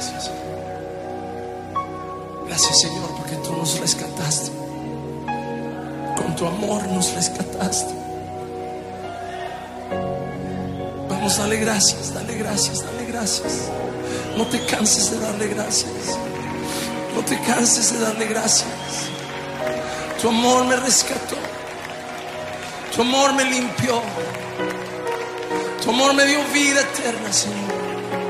Gracias, Señor, porque tú nos rescataste. Con tu amor nos rescataste. Vamos, dale gracias, dale gracias, dale gracias. No te canses de darle gracias. No te canses de darle gracias. Tu amor me rescató. Tu amor me limpió. Tu amor me dio vida eterna, Señor.